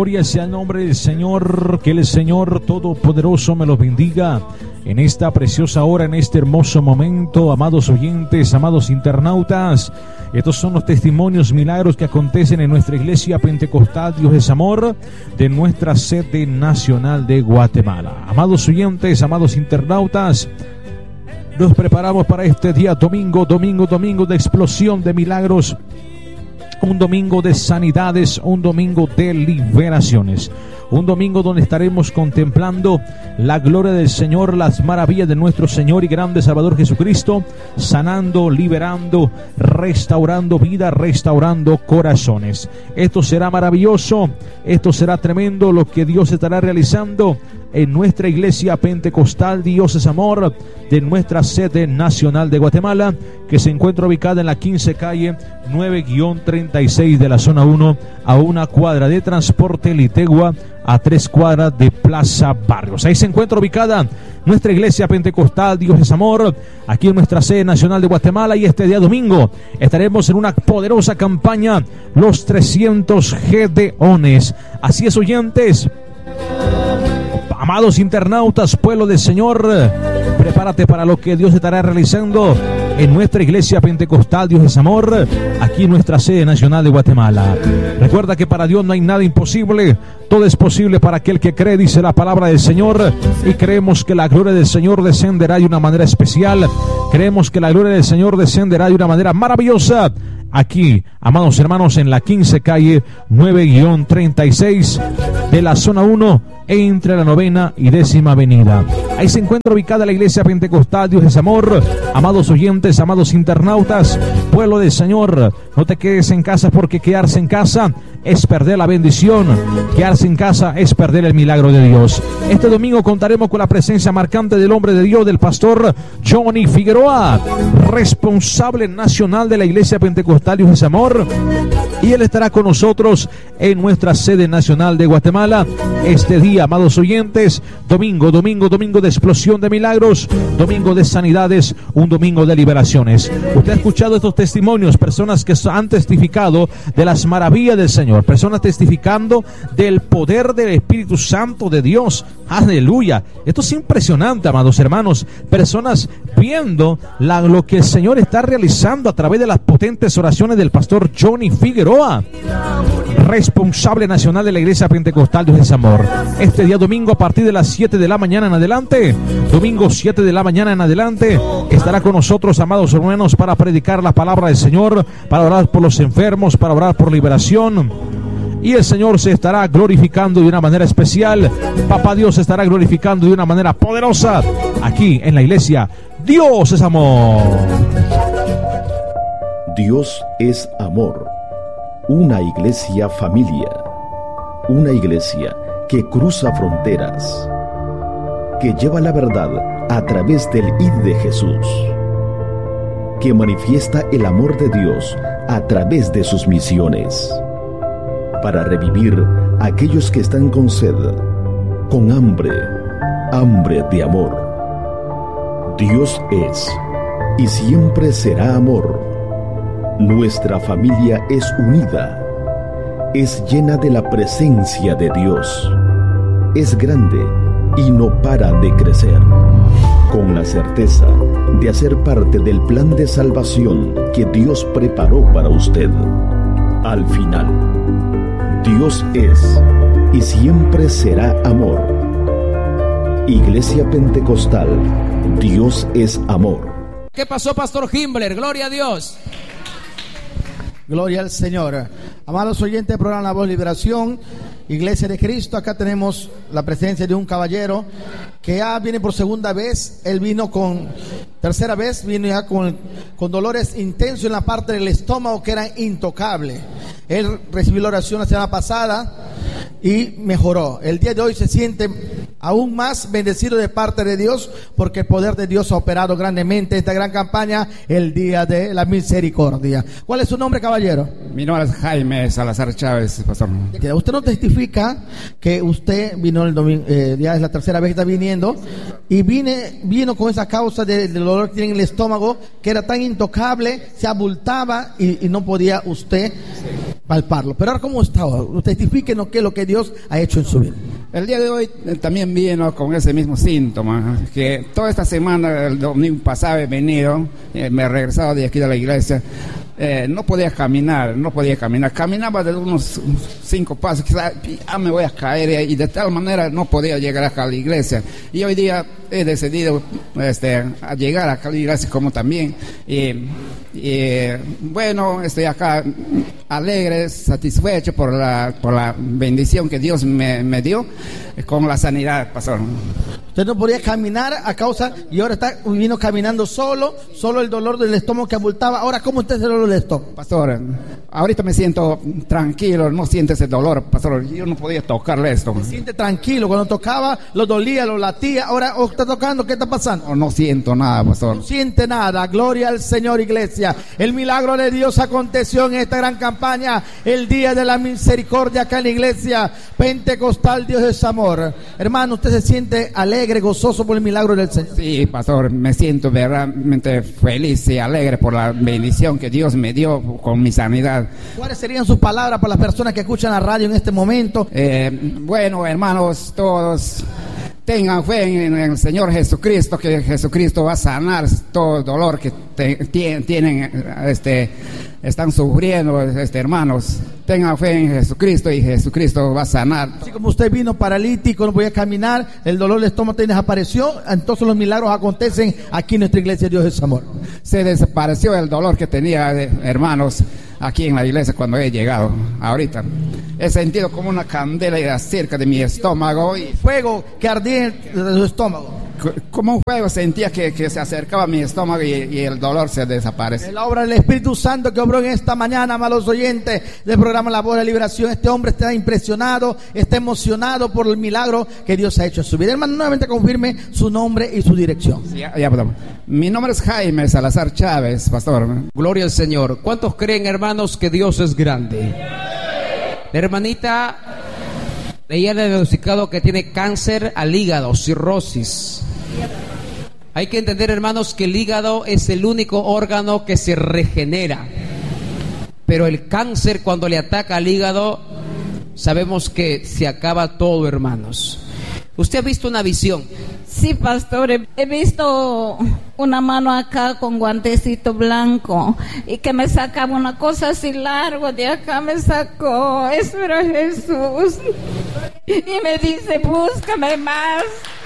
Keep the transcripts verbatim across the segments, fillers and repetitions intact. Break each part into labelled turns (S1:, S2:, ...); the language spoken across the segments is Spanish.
S1: Gloria sea el nombre del Señor. Que el Señor Todopoderoso me los bendiga en esta preciosa hora, en este hermoso momento. Amados oyentes, amados internautas, estos son los testimonios, milagros que acontecen en nuestra iglesia pentecostal Dios es Amor, de nuestra sede nacional de Guatemala. Amados oyentes, amados internautas, nos preparamos para este día domingo, domingo, domingo de explosión de milagros, un domingo de sanidades, un domingo de liberaciones, un domingo donde estaremos contemplando la gloria del Señor, las maravillas de nuestro Señor y grande Salvador Jesucristo, sanando, liberando, restaurando vida, restaurando corazones. Esto será maravilloso, esto será tremendo lo que Dios estará realizando en nuestra iglesia pentecostal Dios es Amor, de nuestra sede nacional de Guatemala, que se encuentra ubicada en la quince calle nueve treinta y seis de la zona uno, a una cuadra de Transporte Litegua, a tres cuadras de Plaza Barrios. Ahí se encuentra ubicada nuestra iglesia pentecostal Dios es Amor, aquí en nuestra sede nacional de Guatemala, y este día domingo estaremos en una poderosa campaña, los trescientos Gedeones. Así es, oyentes, amados internautas, pueblo del Señor, prepárate para lo que Dios estará realizando en nuestra iglesia pentecostal Dios es Amor, aquí en nuestra sede nacional de Guatemala. Recuerda que para Dios no hay nada imposible, todo es posible para aquel que cree, dice la palabra del Señor, y creemos que la gloria del Señor descenderá de una manera especial, creemos que la gloria del Señor descenderá de una manera maravillosa, aquí, amados hermanos, en la quince calle nueve treinta y seis de la zona uno, entre la novena y décima avenida. Ahí se encuentra ubicada la iglesia pentecostal Dios es Amor. Amados oyentes, amados internautas, pueblo del Señor, no te quedes en casa, porque quedarse en casa es perder la bendición, quedarse en casa es perder el milagro de Dios. Este domingo contaremos con la presencia marcante del hombre de Dios, del pastor Johnny Figueroa, responsable nacional de la iglesia pentecostal Dios es Amor, y él estará con nosotros en nuestra sede nacional de Guatemala este día, amados oyentes. Domingo, domingo, domingo de explosión de milagros, domingo de sanidades, un domingo de liberaciones. Usted ha escuchado estos testimonios, personas que han testificado de las maravillas del Señor, personas testificando del poder del Espíritu Santo de Dios. Aleluya, esto es impresionante, amados hermanos, personas viendo la, lo que el Señor está realizando a través de las potentes oraciones del pastor Johnny Figueroa, responsable nacional de la iglesia pentecostal Dios es Amor. Este día domingo, a partir de las siete de la mañana en adelante, domingo siete de la mañana en adelante, estará con nosotros, amados hermanos, para predicar la palabra del Señor, para orar por los enfermos, para orar por liberación, y el Señor se estará glorificando de una manera especial. Papá Dios se estará glorificando de una manera poderosa aquí en la iglesia Dios es Amor.
S2: Dios es Amor, una iglesia familia, una iglesia que cruza fronteras, que lleva la verdad a través del id de Jesús, que manifiesta el amor de Dios a través de sus misiones, para revivir a aquellos que están con sed, con hambre, hambre de amor. Dios es y siempre será amor. Nuestra familia es unida, es llena de la presencia de Dios, es grande y no para de crecer, con la certeza de hacer parte del plan de salvación que Dios preparó para usted. Al final, Dios es y siempre será amor. Iglesia Pentecostal, Dios es amor.
S3: ¿Qué pasó, Pastor Himbler? Gloria a Dios.
S4: Gloria al Señor. Amados oyentes del programa La Voz Liberación, Iglesia de Cristo, acá tenemos la presencia de un caballero que ya viene por segunda vez. Él vino con, tercera vez, vino ya con, con dolores intensos en la parte del estómago que eran intocables. Él recibió la oración la semana pasada y mejoró. El día de hoy se siente aún más bendecido de parte de Dios, porque el poder de Dios ha operado grandemente esta gran campaña, el Día de la Misericordia. ¿Cuál es su nombre, caballero?
S5: Mi nombre es Jaime Salazar Chávez, pastor.
S4: Usted nos testifica que usted vino el domingo, eh, ya es la tercera vez que está viniendo, y vine, vino con esa causa de, del dolor que tiene en el estómago, que era tan intocable, se abultaba y, y no podía usted palparlo. Pero ahora, ¿cómo está? Testifíquenos qué es lo que Dios ha hecho en su vida.
S5: El día de hoy eh, también vino con ese mismo síntoma, que toda esta semana, el domingo pasado he venido, eh, me he regresado de aquí de la iglesia, eh, no podía caminar, no podía caminar, caminaba de unos cinco pasos, quizás ya me voy a caer, y de tal manera no podía llegar acá a la iglesia. Y hoy día he decidido este, a llegar acá a la iglesia como también, y, y bueno, estoy acá alegre, satisfecho por la, por la bendición que Dios me, me dio con la sanidad, pastor.
S4: Usted no podía caminar a causa, y ahora está vino caminando solo, solo el dolor del estómago que abultaba. Ahora, ¿cómo usted se lo del estómago?
S5: Pastor, ahorita me siento tranquilo, no siento ese dolor, pastor. Yo no podía tocarle esto.
S4: Se siente tranquilo, cuando tocaba, lo dolía, lo latía. Ahora, ¿o está tocando? ¿Qué está pasando?
S5: No, no siento nada, pastor.
S4: No siente nada. Gloria al Señor, iglesia. El milagro de Dios aconteció en esta gran campaña, el día de la misericordia acá en la iglesia Pentecostal. Dios es amor. Hermano, ¿usted se siente alegre, gozoso por el milagro del Señor?
S5: Sí, pastor, me siento verdaderamente feliz y alegre por la bendición que Dios me dio con mi sanidad.
S4: ¿Cuáles serían sus palabras para las personas que escuchan la radio en este momento?
S5: Eh, bueno, hermanos, todos tengan fe en, en el Señor Jesucristo, que Jesucristo va a sanar todo el dolor que te, tienen, tienen, este, están sufriendo, este, hermanos. Tengan fe en Jesucristo y Jesucristo va a sanar.
S4: Así como usted vino paralítico, no podía caminar, el dolor del estómago desapareció, entonces los milagros acontecen aquí en nuestra iglesia. Dios es amor.
S5: Se desapareció el dolor que tenía, hermanos, aquí en la iglesia cuando he llegado. Ahorita he sentido como una candela cerca de mi estómago y
S4: fuego que ardía en su estómago.
S5: Como un fuego sentía que, que se acercaba a mi estómago y, y el dolor se desaparece.
S4: Es la obra del Espíritu Santo que obró en esta mañana, amados oyentes del programa La Voz de Liberación. Este hombre está impresionado, está emocionado por el milagro que Dios ha hecho en su vida. Hermano, nuevamente confirme su nombre y su dirección.
S5: Sí, ya, ya, mi nombre es Jaime Salazar Chávez, pastor.
S3: Gloria al Señor. ¿Cuántos creen, hermanos, que Dios es grande? La hermanita, ella le ha diagnosticado que tiene cáncer al hígado, cirrosis. Hay que entender, hermanos, que el hígado es el único órgano que se regenera. Pero el cáncer, cuando le ataca al hígado, sabemos que se acaba todo, hermanos. ¿Usted ha visto una visión?
S6: Sí, pastor, he visto una mano acá con guantecito blanco y que me sacaba una cosa así largo, de acá me sacó, eso era Jesús, y me dice, búscame más.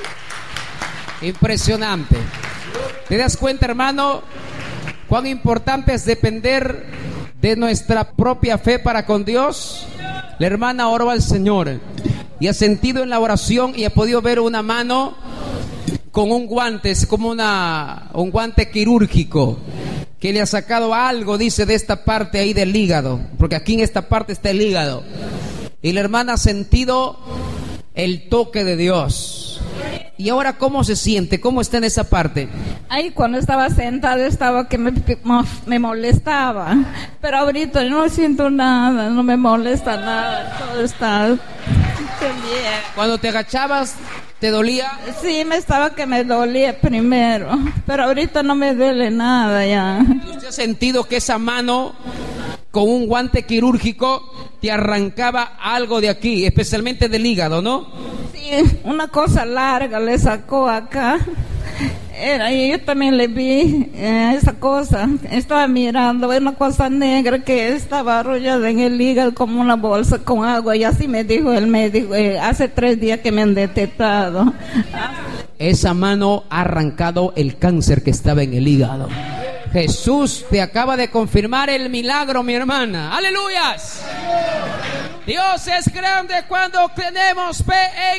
S3: Impresionante. ¿Te das cuenta, hermano, cuán importante es depender de nuestra propia fe para con Dios? La hermana oró al Señor y ha sentido en la oración y ha podido ver una mano con un guante, es como una, un guante quirúrgico que le ha sacado algo, dice, de esta parte ahí del hígado, porque aquí en esta parte está el hígado. Y la hermana ha sentido el toque de Dios. ¿Y ahora cómo se siente? ¿Cómo está en esa parte?
S6: Ahí cuando estaba sentada estaba que me, me molestaba, pero ahorita no siento nada, no me molesta nada, todo está bien.
S3: Cuando te agachabas, ¿te dolía?
S6: Sí, me estaba que me dolía primero, pero ahorita no me duele nada ya.
S3: ¿Usted ha sentido que esa mano con un guante quirúrgico te arrancaba algo de aquí, especialmente del hígado, no?
S6: Sí, una cosa larga le sacó acá. Era, y yo también le vi eh, esa cosa, estaba mirando una cosa negra que estaba arrollada en el hígado como una bolsa con agua, y así me dijo el médico, eh, hace tres días que me han detectado.
S3: Esa mano ha arrancado el cáncer que estaba en el hígado. Jesús te acaba de confirmar el milagro, mi hermana. ¡Aleluyas! Dios es grande cuando tenemos fe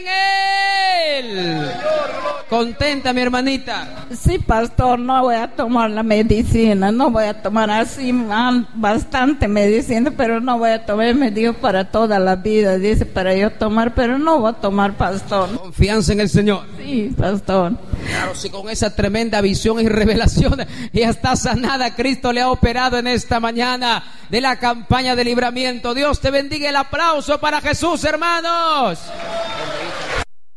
S3: en Él. ¿Contenta, mi hermanita?
S6: Sí, pastor, no voy a tomar la medicina, no voy a tomar así mal, bastante medicina, pero no voy a tomar, me dio para toda la vida, dice, para yo tomar, pero no voy a tomar, pastor.
S3: Confianza en el Señor.
S6: Sí, pastor.
S3: Claro, si con esa tremenda visión y revelación ya está sanada, Cristo le ha operado en esta mañana de la campaña de libramiento. Dios te bendiga. El aplauso para Jesús, hermanos.